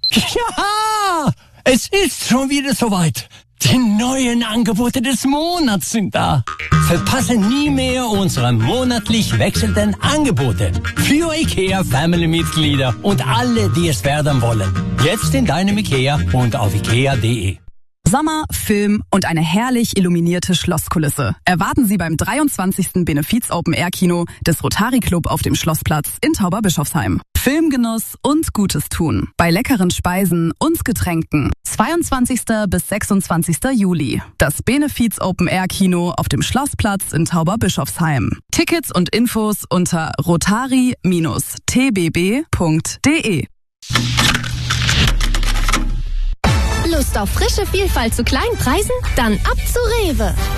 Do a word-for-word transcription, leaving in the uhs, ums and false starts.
Ja, es ist schon wieder soweit. Die neuen Angebote des Monats sind da. Verpasse nie mehr unsere monatlich wechselnden Angebote. Für IKEA Family-Mitglieder und alle, die es werden wollen. Jetzt in deinem IKEA und auf ikea punkt de. Sommer, Film und eine herrlich illuminierte Schlosskulisse erwarten Sie beim dreiundzwanzigsten Benefiz-Open-Air-Kino des Rotary Club auf dem Schlossplatz in Tauberbischofsheim. Filmgenuss und Gutes tun bei leckeren Speisen und Getränken. zweiundzwanzigsten bis sechsundzwanzigsten Juli. Das Benefiz-Open-Air-Kino auf dem Schlossplatz in Tauberbischofsheim. Tickets und Infos unter rotary Bindestrich t b b punkt de. Lust auf frische Vielfalt zu kleinen Preisen? Dann ab zu Rewe.